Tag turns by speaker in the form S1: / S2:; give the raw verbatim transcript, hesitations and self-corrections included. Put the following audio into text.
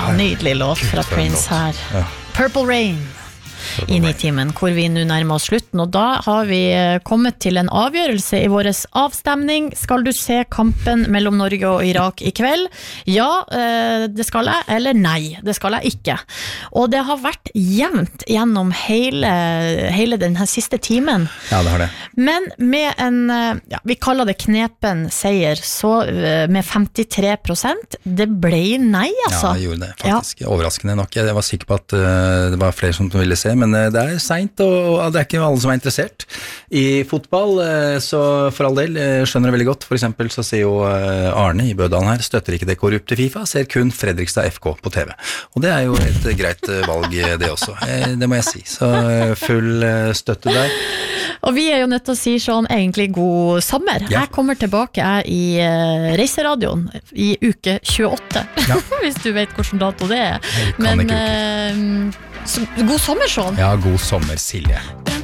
S1: Ja, nydelig låt fra Prince her. Ja. Purple Rain. I Nitimen, hvor vi nå nærmer oss slutten, og da har vi kommet til en avgjørelse i vår avstemning. Skal du se kampen mellom Norge og Irak i kveld? Ja, det skal jeg, eller nei, det skal jeg ikke. Og det har vært jevnt gjennom hele, hele denne siste timen.
S2: Ja, det har det.
S1: Men med en, ja, vi kaller det knepen seier, så med femtitre prosent, det ble nei, altså.
S2: Ja, det gjorde det, faktisk. Ja. Overraskende nok. Jeg var sikker på at uh, det var flere som ville se, men det er sent, og det er ikke alle som er interessert i fotball, så for all del, skjønner det veldig godt. For eksempel så sier jo Arne i Bødalen her, støtter ikke det korrupte FIFA, ser kun Fredrikstad F K på T V. Og det er jo et greit valg det også, det må jeg si. Så full støtte der.
S1: Og vi er jo nødt til å si sånn egentlig god sommer. Ja. Jeg kommer tilbake jeg i Reiseradioen i uke tjueåtte, ja. Hvis du vet hvordan dato det er. Men så, god sommer, Sean.
S2: Ja, god sommer, Silje.